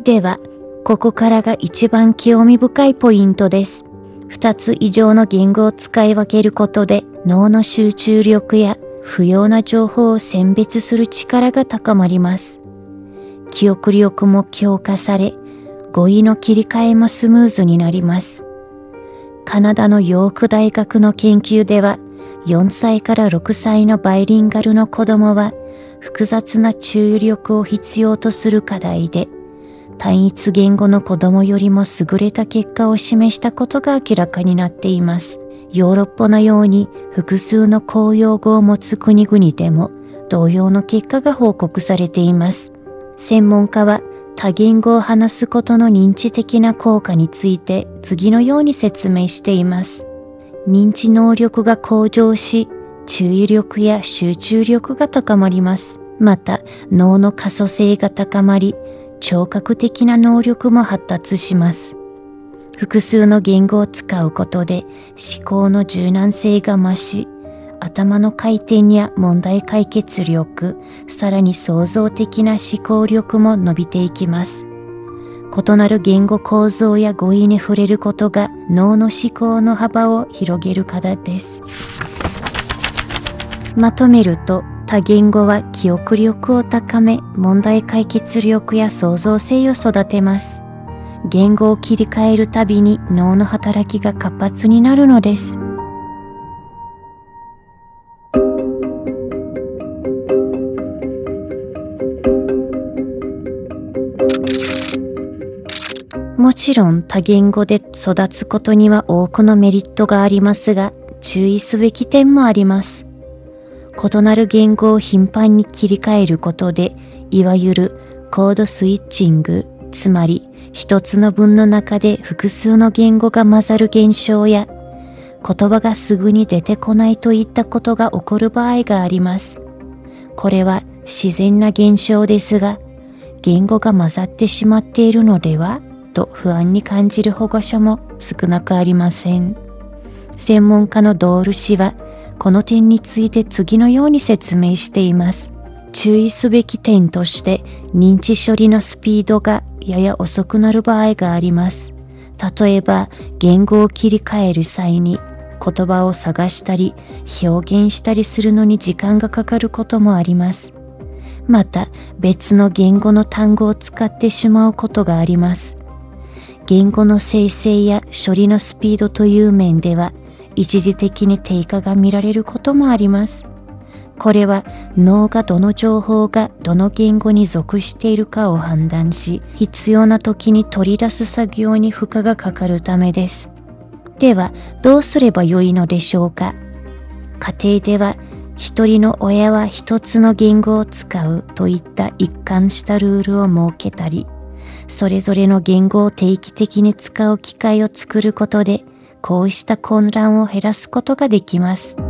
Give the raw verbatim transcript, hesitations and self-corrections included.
では、ここからが一番興味深いポイントです。二つ以上の言語を使い分けることで脳の集中力や不要な情報を選別する力が高まります。記憶力も強化され、語彙の切り替えもスムーズになります。カナダのヨーク大学の研究では、よんさいからろくさいのバイリンガルの子供は複雑な注意力を必要とする課題で、単一言語の子供よりも優れた結果を示したことが明らかになっています。ヨーロッパのように複数の公用語を持つ国々でも同様の結果が報告されています。専門家は多言語を話すことの認知的な効果について次のように説明しています。認知能力が向上し、注意力や集中力が高まります。また、脳の可塑性が高まり、聴覚的な能力も発達します。複数の言語を使うことで思考の柔軟性が増し、頭の回転や問題解決力、さらに創造的な思考力も伸びていきます。異なる言語構造や語彙に触れることが脳の思考の幅を広げるからです。まとめると、多言語は記憶力を高め、問題解決力や創造性を育てます。言語を切り替えるたびに脳の働きが活発になるのです。もちろん多言語で育つことには多くのメリットがありますが、注意すべき点もあります。異なる言語を頻繁に切り替えることで、いわゆるコードスイッチング、つまり一つの文の中で複数の言語が混ざる現象や、言葉がすぐに出てこないといったことが起こる場合があります。これは自然な現象ですが、言語が混ざってしまっているのではと不安に感じる保護者も少なくありません。専門家のドール氏は、この点について次のように説明しています。注意すべき点として、認知処理のスピードがやや遅くなる場合があります。例えば、言語を切り替える際に言葉を探したり表現したりするのに時間がかかることもあります。また、別の言語の単語を使ってしまうことがあります。言語の生成や処理のスピードという面では、一時的に低下が見られることもあります。これは脳がどの情報がどの言語に属しているかを判断し、必要な時に取り出す作業に負荷がかかるためです。では、どうすればよいのでしょうか。家庭では、一人の親は一つの言語を使うといった一貫したルールを設けたり、それぞれの言語を定期的に使う機会を作ることで、こうした混乱を減らすことができます。